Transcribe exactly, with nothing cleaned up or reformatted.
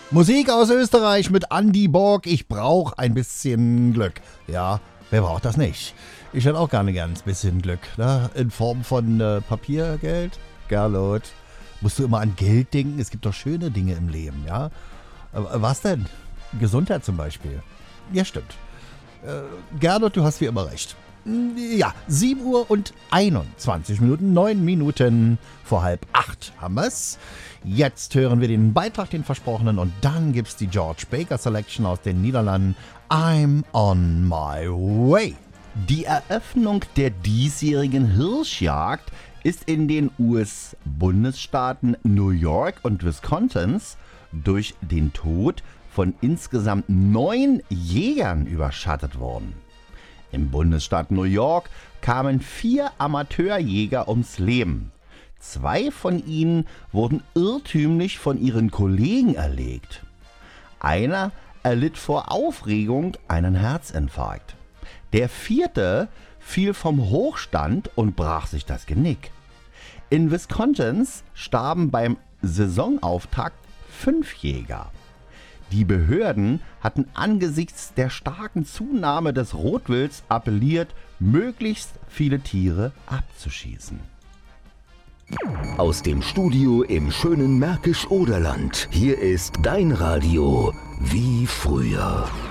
Musik aus Österreich mit Andy Borg. Ich brauche ein bisschen Glück. Ja, wer braucht das nicht? Ich hätte auch gerne gern ein bisschen Glück. Ne? In Form von äh, Papiergeld. Gerlot. Musst du immer an Geld denken? Es gibt doch schöne Dinge im Leben, ja? Äh, was denn? Gesundheit zum Beispiel. Ja, stimmt. Äh, Gerlot, du hast wie immer recht. Ja, sieben Uhr und einundzwanzig Minuten, neun Minuten vor halb acht haben wir's. Jetzt hören wir den Beitrag, den versprochenen, und dann gibt's die George Baker Selection aus den Niederlanden. I'm on my way. Die Eröffnung der diesjährigen Hirschjagd ist in den U S-Bundesstaaten New York und Wisconsin durch den Tod von insgesamt neun Jägern überschattet worden. Im Bundesstaat New York kamen vier Amateurjäger ums Leben. Zwei von ihnen wurden irrtümlich von ihren Kollegen erlegt. Einer erlitt vor Aufregung einen Herzinfarkt. Der vierte fiel vom Hochstand und brach sich das Genick. In Wisconsin starben beim Saisonauftakt fünf Jäger. Die Behörden hatten angesichts der starken Zunahme des Rotwilds appelliert, möglichst viele Tiere abzuschießen. Aus dem Studio im schönen Märkisch-Oderland. Hier ist dein Radio wie früher.